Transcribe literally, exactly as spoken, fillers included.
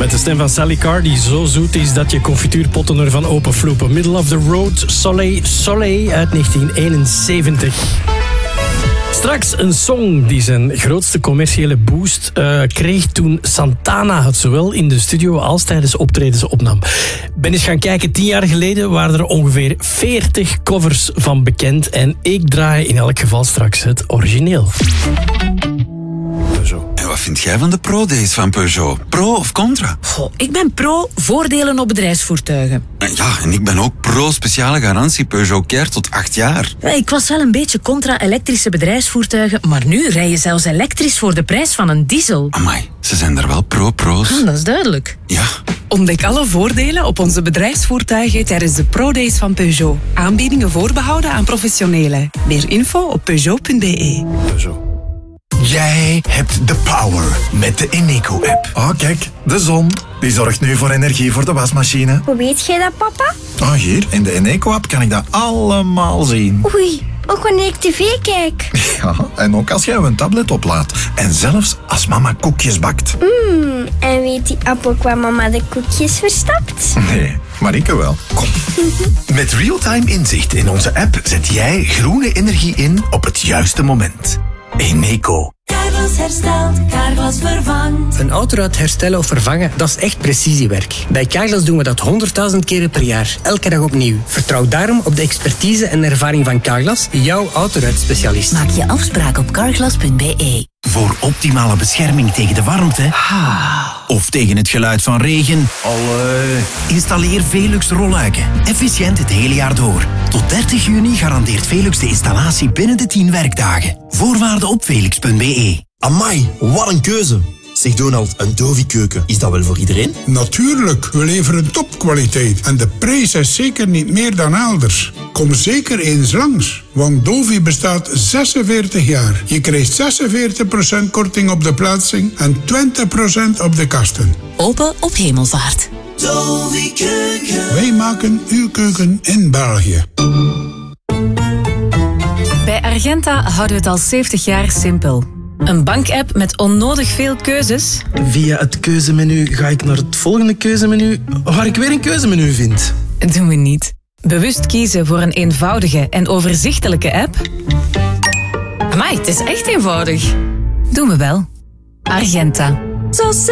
Met de stem van Sally Carr, die zo zoet is dat je confituurpotten ervan openvloepen. Middle of the Road, Soleil, Soleil uit negentien eenenzeventig. Straks een song die zijn grootste commerciële boost uh, kreeg toen Santana het zowel in de studio als tijdens optredens opnam. Ben eens gaan kijken, tien jaar geleden waren er ongeveer veertig covers van bekend en ik draai in elk geval straks het origineel. En wat vind jij van de Pro-Days van Peugeot? Pro of contra? Goh, ik ben pro voordelen op bedrijfsvoertuigen. Ja, en ik ben ook pro speciale garantie Peugeot Care tot acht jaar. Ja, ik was wel een beetje contra elektrische bedrijfsvoertuigen, maar nu rij je zelfs elektrisch voor de prijs van een diesel. Amai, ze zijn er wel pro-pro's. Hm, dat is duidelijk. Ja. Ontdek alle voordelen op onze bedrijfsvoertuigen tijdens de Pro-Days van Peugeot. Aanbiedingen voorbehouden aan professionelen. Meer info op peugeot punt b e. Peugeot. Jij hebt de power met de Eneco-app. Oh, kijk, de zon. Die zorgt nu voor energie voor de wasmachine. Hoe weet jij dat, papa? Oh, hier, in de Eneco-app kan ik dat allemaal zien. Oei, ook wanneer ik tv kijk. Ja, en ook als jij een tablet oplaadt. En zelfs als mama koekjes bakt. Mmm, en weet die app ook waar mama de koekjes verstapt? Nee, maar ik wel. Kom. Met real-time inzicht in onze app zet jij groene energie in op het juiste moment. Eneco. Carglass herstelt, Carglass vervangt. Een autoruit herstellen of vervangen, dat is echt precisiewerk. Bij Carglass doen we dat honderdduizend keren per jaar, elke dag opnieuw. Vertrouw daarom op de expertise en ervaring van Carglass, jouw autoruitspecialist. Maak je afspraak op carglass punt b e. Voor optimale bescherming tegen de warmte of tegen het geluid van regen, Allee. installeer Velux rolluiken. Efficiënt het hele jaar door. Tot dertig juni garandeert Velux de installatie binnen de tien werkdagen. Voorwaarden op velux punt b e. Amai, wat een keuze. Zeg Donald, een Dovi-keuken, is dat wel voor iedereen? Natuurlijk, we leveren topkwaliteit en de prijs is zeker niet meer dan elders. Kom zeker eens langs, want Dovi bestaat zesenveertig jaar. Je krijgt zesenveertig procent korting op de plaatsing en twintig procent op de kasten. Open op Hemelvaart. Dovi Keuken. Wij maken uw keuken in België. Bij Argenta houden we het al zeventig jaar simpel. Een bankapp met onnodig veel keuzes. Via het keuzemenu ga ik naar het volgende keuzemenu, waar ik weer een keuzemenu vind. Doen we niet. Bewust kiezen voor een eenvoudige en overzichtelijke app? Amai, het is echt eenvoudig. Doen we wel. Argenta. Zo